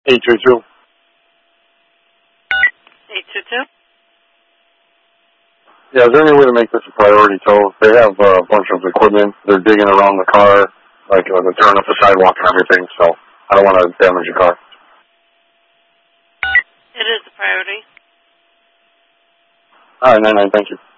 822. 822? Yeah, is there any way to make this a priority tow? They have a bunch of equipment. They're digging around the car, like to turn up the sidewalk and everything, so I don't want to damage the car. It is a priority. All right, 99, thank you.